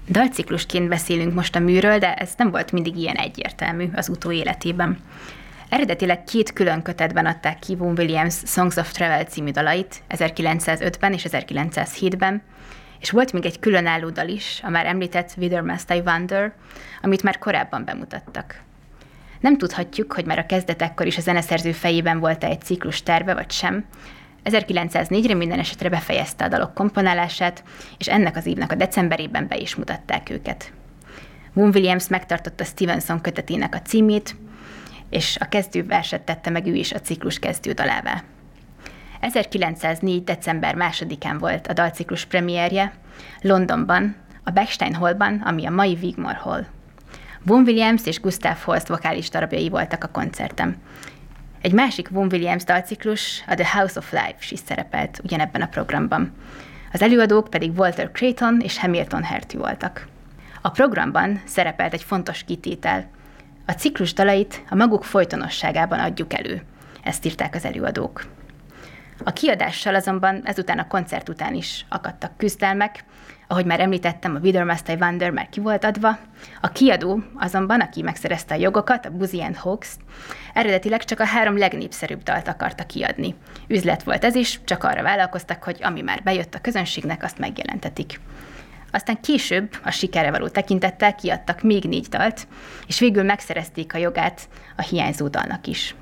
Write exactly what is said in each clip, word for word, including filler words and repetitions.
Dalciklusként beszélünk most a műről, de ez nem volt mindig ilyen egyértelmű az utóéletében. Eredetileg két külön kötetben adták ki Vaughan Williams Songs of Travel című dalait, ezerkilencszázötben és ezerkilencszázhétben, és volt még egy különálló dal is, a már említett Whither Must I Wander, amit már korábban bemutattak. Nem tudhatjuk, hogy már a kezdetekkor is a zeneszerző fejében volt-e egy ciklus terve, vagy sem. ezerkilencszáznégyre minden esetre befejezte a dalok komponálását, és ennek az évnek a decemberében be is mutatták őket. Vaughan Williams megtartotta Stevenson kötetének a címét, és a kezdőverset tette meg ő is a ciklus kezdődalává. ezerkilencszáznégy. december másodikán volt a dalciklus premierje, Londonban, a Bechstein Hallban, ami a mai Wigmore Hall. Vaughan Williams és Gustav Holst vokális darabjai voltak a koncerten. Egy másik Vaughan Williams dalciklus, a The House of Life is szerepelt ugyanebben a programban. Az előadók pedig Walter Creighton és Hamilton Herty voltak. A programban szerepelt egy fontos kitétel. A ciklus dalait a maguk folytonosságában adjuk elő. Ezt írták az előadók. A kiadással azonban ezután a koncert után is akadtak küzdelmek. Ahogy már említettem, a Whither Must I Wander már ki volt adva. A kiadó azonban, aki megszerezte a jogokat, a Boosey and Hawkes, eredetileg csak a három legnépszerűbb dalt akarta kiadni. Üzlet volt ez is, csak arra vállalkoztak, hogy ami már bejött a közönségnek, azt megjelentetik. Aztán később, a sikerre való tekintettel kiadtak még négy dalt, és végül megszerezték a jogát a hiányzó dalnak is.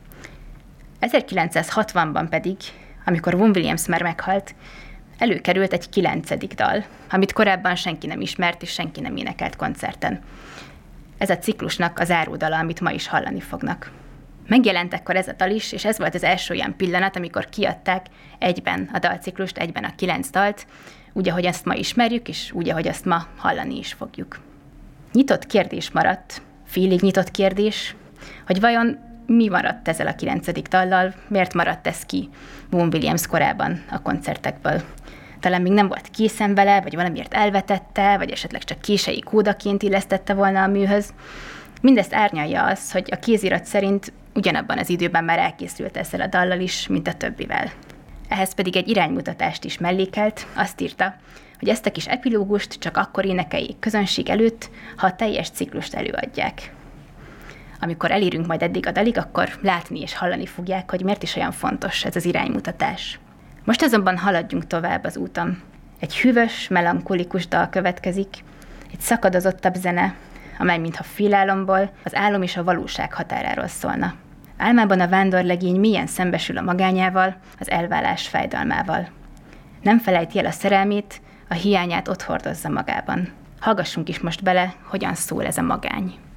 ezerkilencszázhatvanban pedig, amikor Vaughan Williams már meghalt, előkerült egy kilencedik dal, amit korábban senki nem ismert és senki nem énekelt koncerten. Ez a ciklusnak az záródala, amit ma is hallani fognak. Megjelent ekkor ez a dal is, és ez volt az első olyan pillanat, amikor kiadták egyben a dalciklust, egyben a kilenc dalt, úgy, ahogy ezt ma ismerjük, és úgy, ahogy ezt ma hallani is fogjuk. Nyitott kérdés maradt, félig nyitott kérdés, hogy vajon mi maradt ezzel a kilencedik dallal, miért maradt ez ki Vaughan Williams korában a koncertekből. Talán még nem volt készen vele, vagy valamiért elvetette, vagy esetleg csak kései kódaként illesztette volna a műhöz. Mindezt árnyalja az, hogy a kézirat szerint ugyanabban az időben már elkészült ezzel a dallal is, mint a többivel. Ehhez pedig egy iránymutatást is mellékelt, azt írta, hogy ezt a kis epilógust csak akkor énekeljék közönség előtt, ha a teljes ciklust előadják. Amikor elérünk majd eddig a dalig, akkor látni és hallani fogják, hogy miért is olyan fontos ez az iránymutatás. Most azonban haladjunk tovább az úton. Egy hűvös, melankolikus dal következik, egy szakadozottabb zene, amely mintha félálomból az álom és a valóság határáról szólna. Álmában a vándorlegény mélyen szembesül a magányával, az elválás fájdalmával. Nem felejti el a szerelmét, a hiányát ott hordozza magában. Hallgassunk is most bele, hogyan szól ez a magány.